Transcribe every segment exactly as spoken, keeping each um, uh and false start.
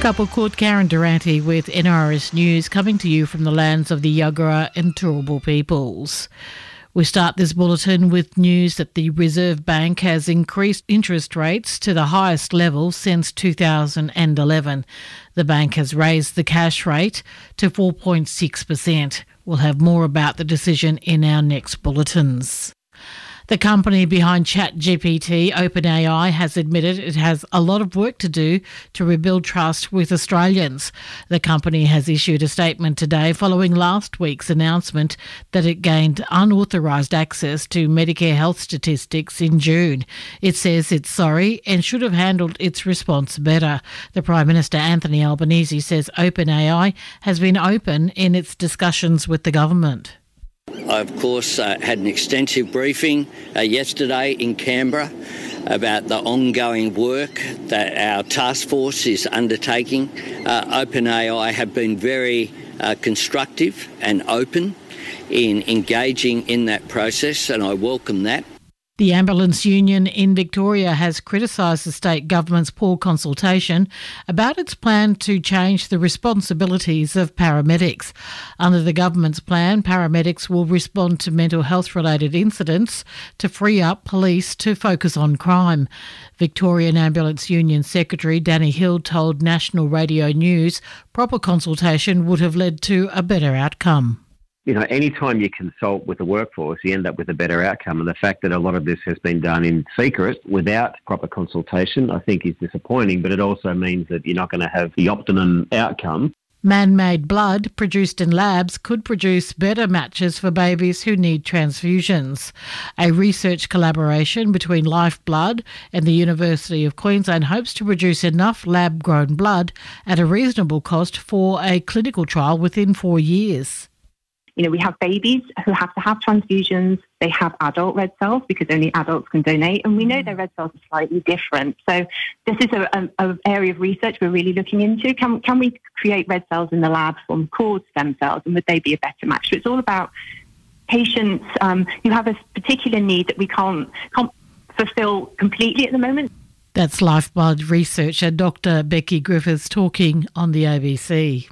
Couple called Karen Durante with N R S News, coming to you from the lands of the Yagara and Turrbal peoples. We start this bulletin with news that the Reserve Bank has increased interest rates to the highest level since two thousand eleven. The bank has raised the cash rate to four point six percent. We'll have more about the decision in our next bulletins. The company behind ChatGPT, OpenAI, has admitted it has a lot of work to do to rebuild trust with Australians. The company has issued a statement today following last week's announcement that it gained unauthorised access to Medicare health statistics in June. It says it's sorry and should have handled its response better. The Prime Minister, Anthony Albanese, says OpenAI has been open in its discussions with the government. I, of course, uh, had an extensive briefing uh, yesterday in Canberra about the ongoing work that our task force is undertaking. Uh, OpenAI have been very uh, constructive and open in engaging in that process, and I welcome that. The Ambulance Union in Victoria has criticised the state government's poor consultation about its plan to change the responsibilities of paramedics. Under the government's plan, paramedics will respond to mental health-related incidents to free up police to focus on crime. Victorian Ambulance Union Secretary Danny Hill told National Radio News proper consultation would have led to a better outcome. You know, anytime you consult with the workforce, you end up with a better outcome. And the fact that a lot of this has been done in secret without proper consultation, I think is disappointing, but it also means that you're not going to have the optimum outcome. Man-made blood produced in labs could produce better matches for babies who need transfusions. A research collaboration between Lifeblood and the University of Queensland hopes to produce enough lab-grown blood at a reasonable cost for a clinical trial within four years. You know, we have babies who have to have transfusions. They have adult red cells because only adults can donate. And we know their red cells are slightly different. So this is an area of research we're really looking into. Can, can we create red cells in the lab from cord stem cells? And would they be a better match? So it's all about patients um, who have a particular need that we can't, can't fulfill completely at the moment. That's Lifeblood researcher Doctor Becky Griffiths talking on the A B C.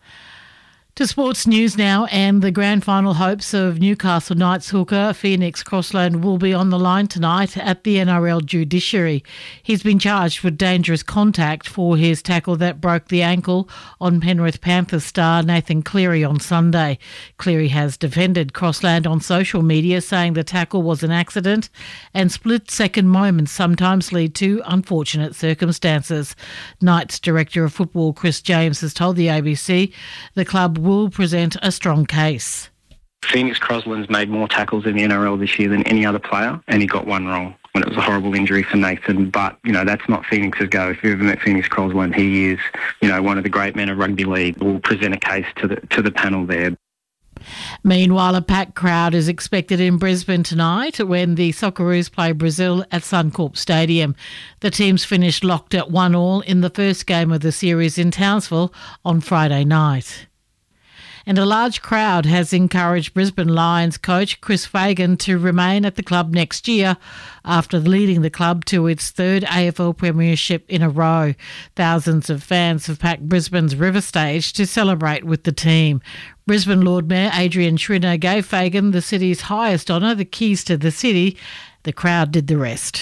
To sports news now, and the grand final hopes of Newcastle Knights hooker Phoenix Crossland will be on the line tonight at the N R L judiciary. He's been charged with dangerous contact for his tackle that broke the ankle on Penrith Panthers star Nathan Cleary on Sunday. Cleary has defended Crossland on social media, saying the tackle was an accident and split-second moments sometimes lead to unfortunate circumstances. Knights Director of Football Chris James has told the A B C the club will present a strong case. Phoenix Crossland's made more tackles in the N R L this year than any other player, and he got one wrong when it was a horrible injury for Nathan. But, you know, that's not Phoenix's go. If you've ever met Phoenix Crossland, he is, you know, one of the great men of rugby league. We'll present a case to the to the panel there. Meanwhile, a packed crowd is expected in Brisbane tonight when the Socceroos play Brazil at Suncorp Stadium. The teams finished locked at one all in the first game of the series in Townsville on Friday night. And a large crowd has encouraged Brisbane Lions coach Chris Fagan to remain at the club next year after leading the club to its third A F L premiership in a row. Thousands of fans have packed Brisbane's River Stage to celebrate with the team. Brisbane Lord Mayor Adrian Schrinner gave Fagan the city's highest honour, the keys to the city. The crowd did the rest.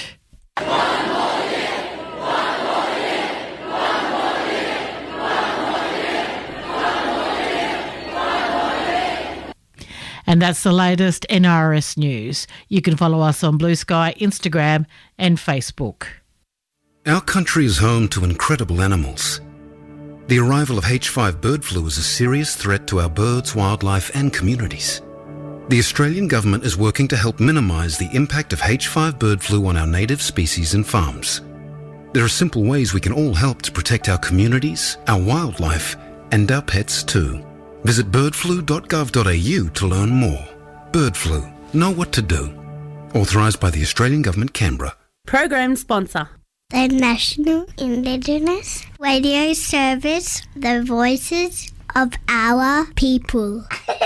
And that's the latest N R S News. You can follow us on Blue Sky, Instagram and Facebook. Our country is home to incredible animals. The arrival of H five bird flu is a serious threat to our birds, wildlife and communities. The Australian Government is working to help minimise the impact of H five bird flu on our native species and farms. There are simple ways we can all help to protect our communities, our wildlife and our pets too. Visit bird flu dot gov dot a u to learn more. Bird flu. Know what to do. Authorised by the Australian Government, Canberra. Program sponsor. The National Indigenous Radio Service, the voices of our people.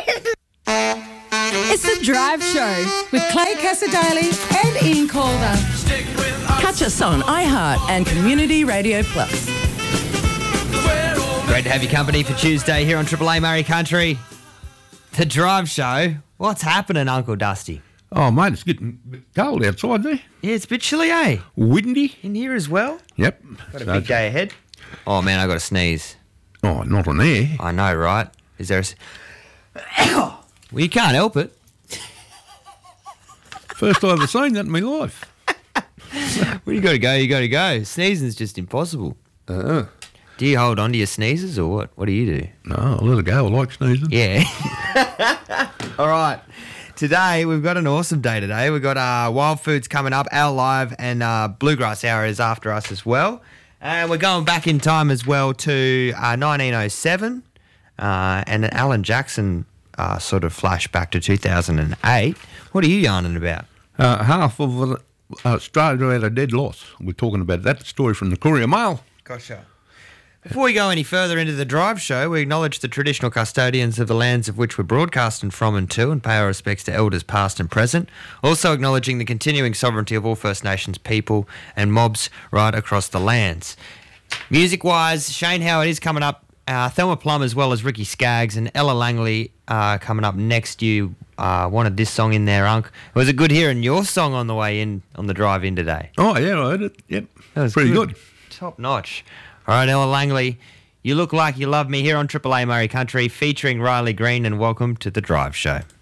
It's The Drive Show with Clay Casadali and Ian Calder. Catch us on iHeart and Community Radio Plus. Great to have your company for Tuesday here on Triple A Murray Country. The Drive Show. What's happening, Uncle Dusty? Oh, mate, it's getting a bit cold outside there. Yeah, it's a bit chilly, eh? Windy. In here as well. Yep. Got a big day ahead. Oh, man, I got to sneeze. Oh, not on air. I know, right? Is there a... s- Well, you can't help it. First I've ever seen that in my life. Well, you got to go, you got to go. Sneezing's just impossible. Uh, Do you hold on to your sneezes or what? What do you do? no, I let it go. I like sneezing. Yeah. All right. Today, we've got an awesome day today. We've got uh, Wild Foods coming up, Our Live, and uh, Bluegrass Hour is after us as well. And we're going back in time as well to uh, nineteen oh seven uh, and an Alan Jackson uh, sort of flashback to two thousand eight. What are you yarning about? Uh, half of uh, Australia had a dead loss. We're talking about that story from the Courier Mail. Gotcha. Before we go any further into the Drive Show, we acknowledge the traditional custodians of the lands of which we're broadcasting from and to, and pay our respects to elders past and present. Also acknowledging the continuing sovereignty of all First Nations people and mobs right across the lands. Music-wise, Shane Howard is coming up, uh, Thelma Plum as well as Ricky Skaggs, and Ella Langley uh, coming up next. You uh, wanted this song in there, Unc. Was it good hearing your song on the way in, on the drive in today? Oh, yeah, I heard it. Yep. That was pretty good. good. Top notch. All right, Ella Langley, You Look Like You Love Me here on Triple A Murray Country, featuring Riley Green, and welcome to the Drive Show.